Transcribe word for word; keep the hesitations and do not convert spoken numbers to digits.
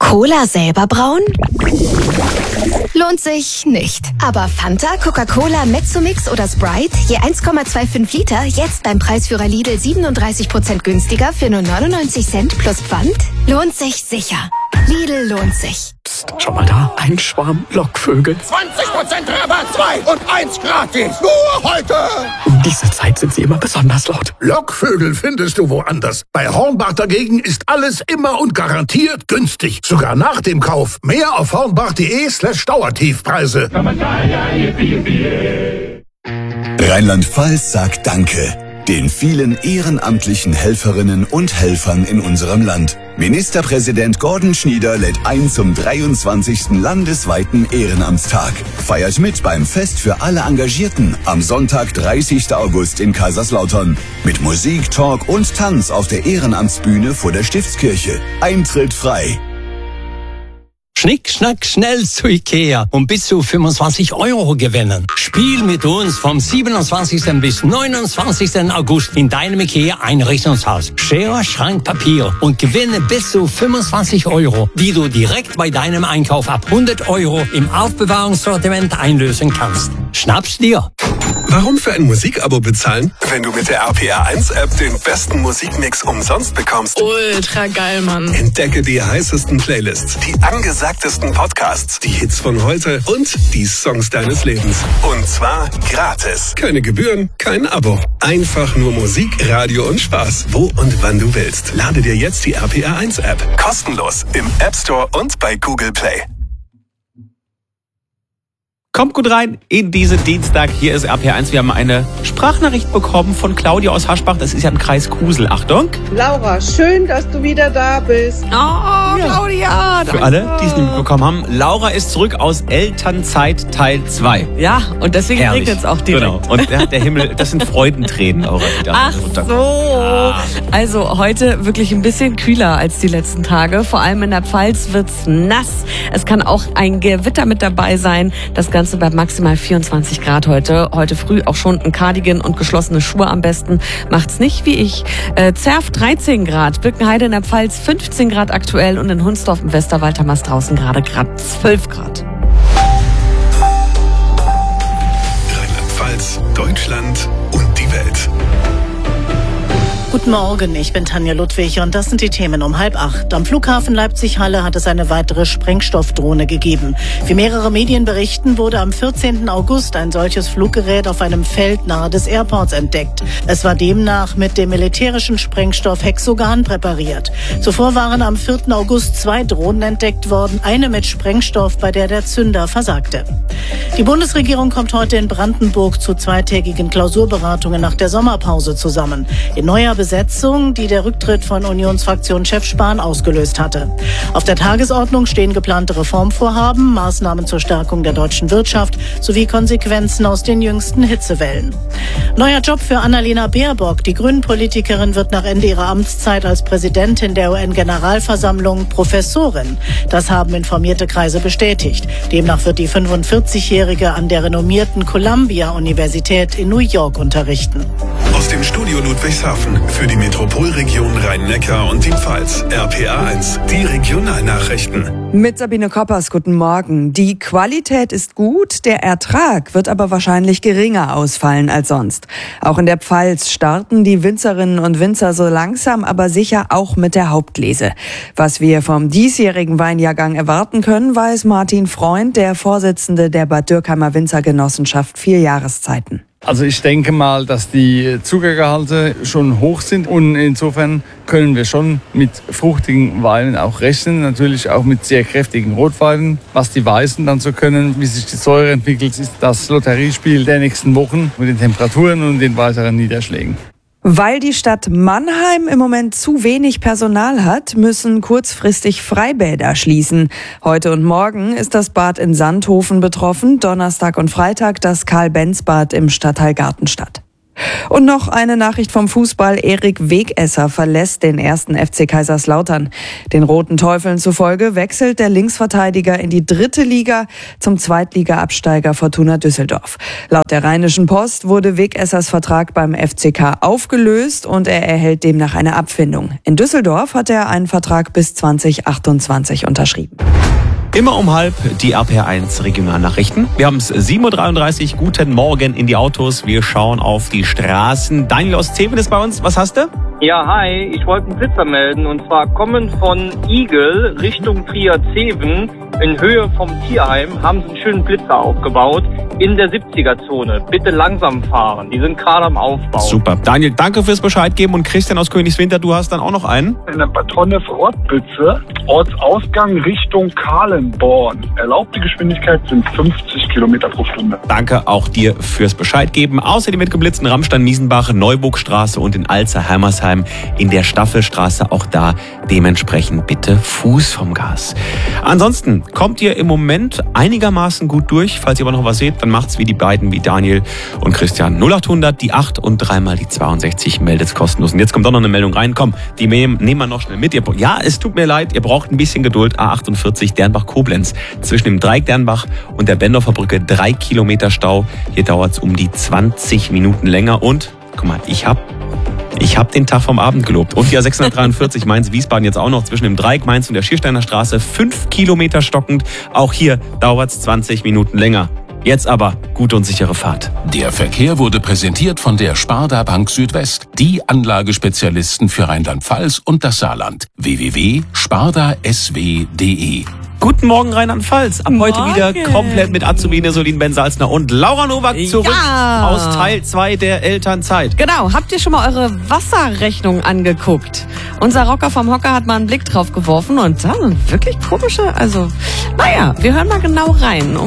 Cola selber brauen? Lohnt sich nicht. Aber Fanta, Coca-Cola, Mezzomix oder Sprite, je eins Komma fünfundzwanzig Liter, jetzt beim Preisführer Lidl siebenunddreißig Prozent günstiger für nur neunundneunzig Cent plus Pfand? Lohnt sich sicher. Lidl lohnt sich. Psst, schau mal da, ein Schwarm Lockvögel. zwanzig Prozent Rabatt, zwei und eins gratis. Nur heute. Um diese Zeit sind sie immer besonders laut. Lockvögel findest du woanders. Bei Hornbach dagegen ist alles immer und garantiert günstig. Sogar nach dem Kauf. Mehr auf hornbach.de slash Dauertiefpreise. Rheinland-Pfalz sagt Danke den vielen ehrenamtlichen Helferinnen und Helfern in unserem Land. Ministerpräsident Gordon Schnieder lädt ein zum dreiundzwanzigsten landesweiten Ehrenamtstag. Feiert mit beim Fest für alle Engagierten am Sonntag, dreißigsten August in Kaiserslautern. Mit Musik, Talk und Tanz auf der Ehrenamtsbühne vor der Stiftskirche. Eintritt frei. Schnick, schnack, schnell zu Ikea und bis zu fünfundzwanzig Euro gewinnen. Spiel mit uns vom siebenundzwanzigsten bis neunundzwanzigsten August in deinem Ikea Einrichtungshaus. Schere, Schrank, Papier und gewinne bis zu fünfundzwanzig Euro, die du direkt bei deinem Einkauf ab hundert Euro im Aufbewahrungssortiment einlösen kannst. Schnapp's dir! Warum für ein Musikabo bezahlen, wenn du mit der R P R eins App den besten Musikmix umsonst bekommst? Ultra geil, Mann. Entdecke die heißesten Playlists, die angesagtesten Podcasts, die Hits von heute und die Songs deines Lebens. Und zwar gratis. Keine Gebühren, kein Abo. Einfach nur Musik, Radio und Spaß. Wo und wann du willst. Lade dir jetzt die R P R eins App. Kostenlos im App Store und bei Google Play. Kommt gut rein in diesen Dienstag. Hier ist R P R eins. Wir haben eine Sprachnachricht bekommen von Claudia aus Haschbach. Das ist ja im Kreis Kusel. Achtung. Laura, schön, dass du wieder da bist. Oh, ja. Claudia. Für alle, die es nicht mitbekommen haben, Laura ist zurück aus Elternzeit Teil zwei. Ja, und deswegen regnet es auch direkt. Genau. Und der, der Himmel, das sind Freudentränen, Laura. Die Ach so. Ah. Also heute wirklich ein bisschen kühler als die letzten Tage. Vor allem in der Pfalz wird's nass. Es kann auch ein Gewitter mit dabei sein. Das Ganze bei maximal vierundzwanzig Grad heute. Heute früh auch schon ein Cardigan und geschlossene Schuhe am besten. Macht's nicht wie ich. Äh, Zerf dreizehn Grad, Birkenheide in der Pfalz fünfzehn Grad aktuell und in Hunsdorf im Westerwald haben wir es draußen gerade gerade zwölf Grad. Rheinland-Pfalz, Deutschland und die Welt. Guten Morgen, ich bin Tanja Ludwig und das sind die Themen um halb acht. Am Flughafen Leipzig-Halle hat es eine weitere Sprengstoffdrohne gegeben. Wie mehrere Medien berichten, wurde am vierzehnten August ein solches Fluggerät auf einem Feld nahe des Airports entdeckt. Es war demnach mit dem militärischen Sprengstoff Hexogan präpariert. Zuvor waren am vierten August zwei Drohnen entdeckt worden, eine mit Sprengstoff, bei der der Zünder versagte. Die Bundesregierung kommt heute in Brandenburg zu zweitägigen Klausurberatungen nach der Sommerpause zusammen. In neuer Besetzung, die der Rücktritt von Unionsfraktionschef Spahn ausgelöst hatte. Auf der Tagesordnung stehen geplante Reformvorhaben, Maßnahmen zur Stärkung der deutschen Wirtschaft sowie Konsequenzen aus den jüngsten Hitzewellen. Neuer Job für Annalena Baerbock. Die Grünen-Politikerin wird nach Ende ihrer Amtszeit als Präsidentin der U N-Generalversammlung Professorin. Das haben informierte Kreise bestätigt. Demnach wird die fünfundvierzigjährige an der renommierten Columbia-Universität in New York unterrichten. Aus dem Studio Ludwigshafen für die Metropolregion Rhein-Neckar und die Pfalz. R P R eins, die Regionalnachrichten. Mit Sabine Koppers, guten Morgen. Die Qualität ist gut, der Ertrag wird aber wahrscheinlich geringer ausfallen als sonst. Auch in der Pfalz starten die Winzerinnen und Winzer so langsam, aber sicher auch mit der Hauptlese. Was wir vom diesjährigen Weinjahrgang erwarten können, weiß Martin Freund, der Vorsitzende der Bad Dürkheimer Winzergenossenschaft Vier Jahreszeiten. Also ich denke mal, dass die Zuckergehalte schon hoch sind und insofern können wir schon mit fruchtigen Weinen auch rechnen, natürlich auch mit sehr kräftigen Rotweinen. Was die Weißen dann so können, wie sich die Säure entwickelt, ist das Lotteriespiel der nächsten Wochen mit den Temperaturen und den weiteren Niederschlägen. Weil die Stadt Mannheim im Moment zu wenig Personal hat, müssen kurzfristig Freibäder schließen. Heute und morgen ist das Bad in Sandhofen betroffen, Donnerstag und Freitag das Karl-Benz-Bad im Stadtteil Gartenstadt. Und noch eine Nachricht vom Fußball. Erik Wegesser verlässt den ersten F C Kaiserslautern. Den Roten Teufeln zufolge wechselt der Linksverteidiger in die dritte Liga zum Zweitliga-Absteiger Fortuna Düsseldorf. Laut der Rheinischen Post wurde Wegessers Vertrag beim F C K aufgelöst und er erhält demnach eine Abfindung. In Düsseldorf hat er einen Vertrag bis zwanzig achtundzwanzig unterschrieben. Immer um halb die R P R eins Regionalnachrichten. Wir haben es sieben Uhr dreiunddreißig. Guten Morgen in die Autos. Wir schauen auf die Straßen. Daniel aus Zeven ist bei uns. Was hast du? Ja, hi. Ich wollte einen Blitzer melden. Und zwar kommend von Igel Richtung Trier-Zeven in Höhe vom Tierheim haben sie einen schönen Blitzer aufgebaut in der siebziger-Zone. Bitte langsam fahren. Die sind gerade am Aufbau. Super. Daniel, danke fürs Bescheid geben. Und Christian aus Königswinter, du hast dann auch noch einen? Eine Patronne für Ortblitze. Ortsausgang Richtung Kahlenborn. Erlaubte Geschwindigkeit sind fünfzig Kilometer pro Stunde. Danke auch dir fürs Bescheid geben. Außerdem mit geblitzten Rammstein-Miesenbach, Neuburgstraße und in Alzer-Hermersheim in der Staffelstraße. Auch da dementsprechend bitte Fuß vom Gas. Ansonsten kommt ihr im Moment einigermaßen gut durch. Falls ihr aber noch was seht, dann macht's wie die beiden, wie Daniel und Christian. null achthundert, die acht und dreimal die zweiundsechzig, meldet's kostenlos. Und jetzt kommt doch noch eine Meldung rein. Komm, die nehmen wir noch schnell mit. Ihr, ja, es tut mir leid, ihr braucht ein bisschen Geduld. A achtundvierzig Dernbach-Koblenz. Zwischen dem Dreieck Dernbach und der Bendorfer Brücke drei Kilometer Stau. Hier dauert's um die zwanzig Minuten länger. Und, guck mal, ich hab Ich habe den Tag vom Abend gelobt. Und die A sechshundertdreiundvierzig Mainz-Wiesbaden jetzt auch noch zwischen dem Dreieck Mainz und der Schiersteiner Straße. Fünf Kilometer stockend. Auch hier dauert's zwanzig Minuten länger. Jetzt aber gute und sichere Fahrt. Der Verkehr wurde präsentiert von der Sparda Bank Südwest. Die Anlagespezialisten für Rheinland-Pfalz und das Saarland. w w w punkt sparda s w punkt d e. Guten Morgen Rheinland-Pfalz. Ab heute Morgen. wieder komplett mit Azubine Solin Ben-Salzner und Laura Nowak zurück Ja. aus Teil zwei der Elternzeit. Genau, habt ihr schon mal eure Wasserrechnung angeguckt? Unser Rocker vom Hocker hat mal einen Blick drauf geworfen und da sind wirklich komische, also naja, wir hören mal genau rein. Um